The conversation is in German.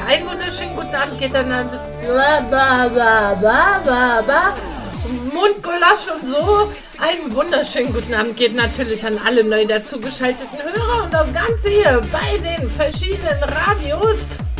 einen wunderschönen guten Abend geht dann Mundgulasch und so. Einen wunderschönen guten Abend geht natürlich an alle neu dazugeschalteten Hörer und das Ganze hier bei den verschiedenen Radios.